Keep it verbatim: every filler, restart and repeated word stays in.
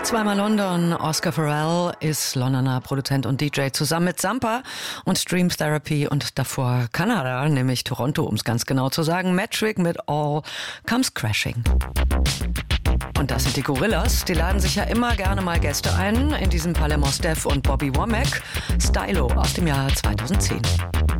Zweimal London, Oscar Farrell ist Londoner Produzent und D J zusammen mit Sampa und Stream Therapy und davor Kanada, nämlich Toronto, um es ganz genau zu sagen. Metric mit All Comes Crashing. Und das sind die Gorillas. Die laden sich ja immer gerne mal Gäste ein. In diesem Fall Mos Def und Bobby Womack. Stylo aus dem Jahr zweitausendzehn.